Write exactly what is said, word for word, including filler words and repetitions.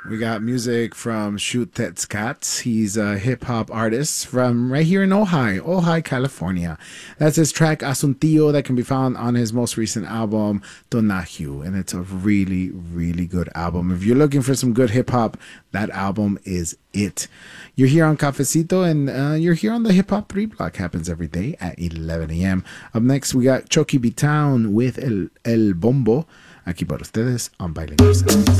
We got music from Shoot That's Cats. He's a hip hop artist from right here in Ojai, Ojai, California. That's his track Asuntillo that can be found on his most recent album, Donahue. And it's a really, really good album. If you're looking for some good hip hop, that album is it. You're here on Cafecito, and uh, you're here on the Hip Hop three block. Happens every day at eleven a.m. Up next, we got Chucky B Town with El, El Bombo. Aquí para ustedes on Bilingual Sounds.